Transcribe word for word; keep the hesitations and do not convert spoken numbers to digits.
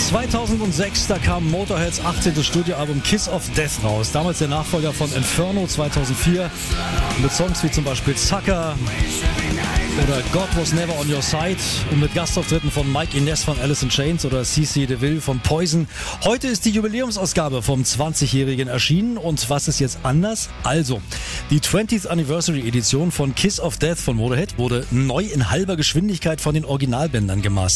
zweitausendsechs, da kam Motorheads achtzehntes Studioalbum Kiss of Death raus. Damals der Nachfolger von Inferno zweitausendvier mit Songs wie zum Beispiel Sucker oder God Was Never On Your Side und mit Gastauftritten von Mike Inez von Alice in Chains oder C C DeVille von Poison. Heute ist die Jubiläumsausgabe vom zwanzigjährigen erschienen und was ist jetzt anders? Also, die twentieth Anniversary Edition von Kiss of Death von Motorhead wurde neu in halber Geschwindigkeit von den Originalbändern gemastert.